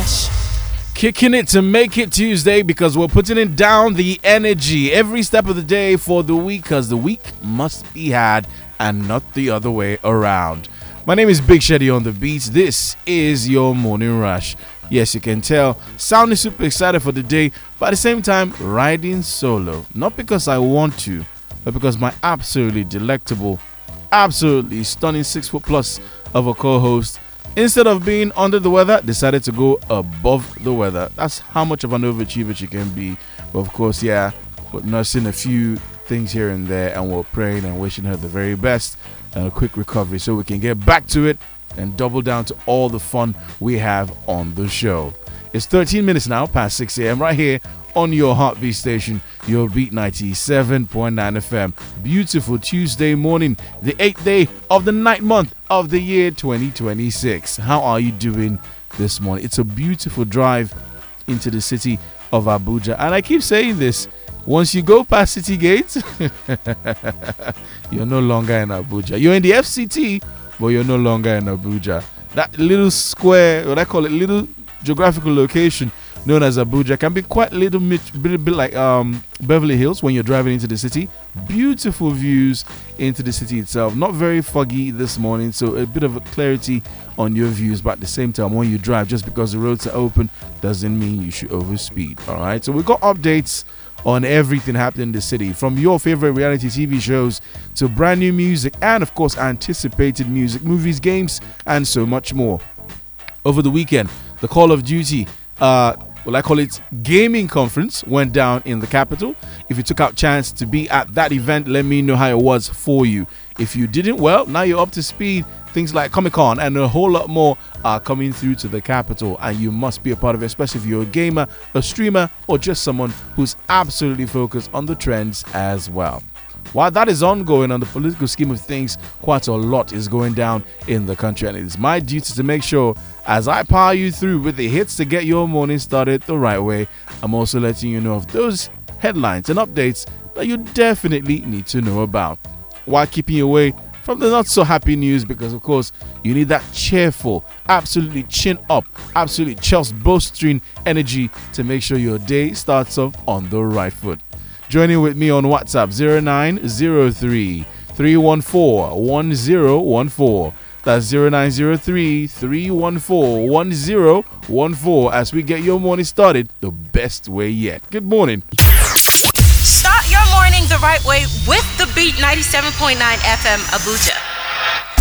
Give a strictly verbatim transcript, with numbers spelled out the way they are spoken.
Rush. Kicking it to make it Tuesday because we're putting it down the energy every step of the day for the week, because the week must be had and not the other way around. My name is Big Sheddy on the beats. This is your morning rush. Yes, you can tell, sounding super excited for the day, but at the same time, riding solo. Not because I want to, but because my absolutely delectable, absolutely stunning six foot plus of a co-host, instead of being under the weather, decided to go above the weather. That's how much of an overachiever she can be. But of course, yeah, we're nursing a few things here and there, and we're praying and wishing her the very best and a quick recovery so we can get back to it and double down to all the fun we have on the show. It's thirteen minutes now past six a.m. right here on your heartbeat station, your Beat ninety-seven point nine F M. Beautiful Tuesday morning, the eighth day of the ninth month of the year twenty twenty-six. How are you doing this morning? It's a beautiful drive into the city of Abuja, and I keep saying this, once you go past City Gate, you're no longer in Abuja. You're in the F C T, but you're no longer in Abuja. That little square, what I call it, little geographical location known as Abuja, can be quite a little bit, bit, bit like um, Beverly Hills when you're driving into the city. Beautiful views into the city itself. Not very foggy this morning, so a bit of a clarity on your views, but at the same time, when you drive, just because the roads are open doesn't mean you should overspeed. All right, so we got updates on everything happening in the city, from your favorite reality T V shows to brand new music and, of course, anticipated music, movies, games, and so much more. Over the weekend, the Call of Duty, uh, well, I call it gaming conference, went down in the capital. If you took out chance to be at that event, let me know how it was for you. If you didn't, well, now you're up to speed. Things like Comic-Con and a whole lot more are coming through to the capital, and you must be a part of it, especially if you're a gamer, a streamer, or just someone who's absolutely focused on the trends as well. While that is ongoing on the political scheme of things, quite a lot is going down in the country, and it is my duty to make sure, as I power you through with the hits to get your morning started the right way, I'm also letting you know of those headlines and updates that you definitely need to know about, while keeping you away from the not so happy news, because of course you need that cheerful, absolutely chin up, absolutely chest bolstering energy to make sure your day starts off on the right foot. Joining with me on WhatsApp, zero nine zero three, three one four, one zero one four. That's zero nine zero three, three one four, one zero one four, as we get your morning started the best way yet. Good morning. Start your morning the right way with the Beat ninety-seven point nine F M Abuja.